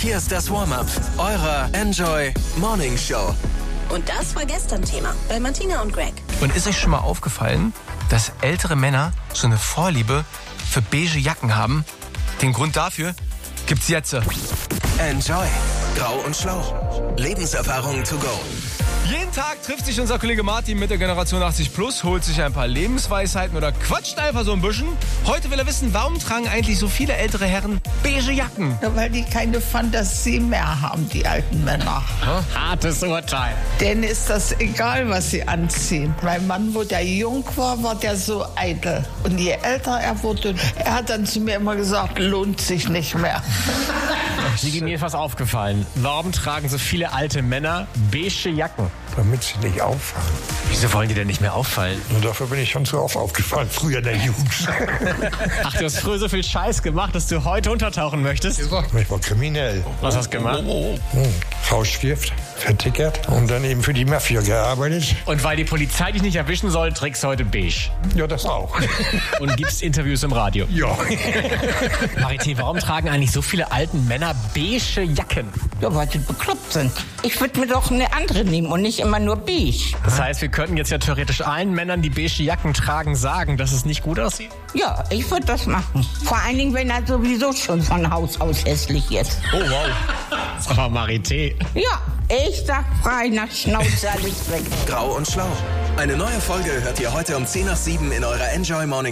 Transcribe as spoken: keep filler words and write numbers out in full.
Hier ist das Warm-up eurer Enjoy Morning Show. Und das war gestern Thema bei Martina und Greg. Und ist euch schon mal aufgefallen, dass ältere Männer so eine Vorliebe für beige Jacken haben? Den Grund dafür gibt's jetzt. Enjoy. Grau und Schlau. Lebenserfahrung to go. Jeden Tag trifft sich unser Kollege Martin mit der Generation achtzig plus, holt sich ein paar Lebensweisheiten oder quatscht einfach so ein bisschen. Heute will er wissen, warum tragen eigentlich so viele ältere Herren beige Jacken? Ja, weil die keine Fantasie mehr haben, die alten Männer. Hartes Urteil. Denen ist das egal, was sie anziehen. Mein Mann, wo der jung war, war der so eitel. Und je älter er wurde, er hat dann zu mir immer gesagt, lohnt sich nicht mehr. Mir ist was aufgefallen. Warum tragen so viele alte Männer beige Jacken? Damit sie nicht auffallen. Wieso wollen die denn nicht mehr auffallen? Und dafür bin ich schon so oft aufgefallen, früher in der Jugend. Ach, du hast früher so viel Scheiß gemacht, dass du heute untertauchen möchtest? Ich war kriminell. Was hast du gemacht? Hm, Rauschgift, vertickert und dann eben für die Mafia gearbeitet. Und weil die Polizei dich nicht erwischen soll, trägst du heute beige. Ja, das auch. Und gibst Interviews im Radio. Ja. Marité, warum tragen eigentlich so viele alten Männer beige Jacken? Ja, weil sie bekloppt sind. Ich würde mir doch eine andere nehmen und nicht immer nur beige. Das heißt, wir könnten jetzt ja theoretisch allen Männern, die beige Jacken tragen, sagen, dass es nicht gut aussieht? Ja, ich würde das machen. Vor allen Dingen, wenn er sowieso schon von Haus aus hässlich ist. Oh, wow. Das war Marité. Ja, ich sag frei nach Schnauze alles weg. Grau und Schlau. Eine neue Folge hört ihr heute um zehn nach sieben in eurer Enjoy Morning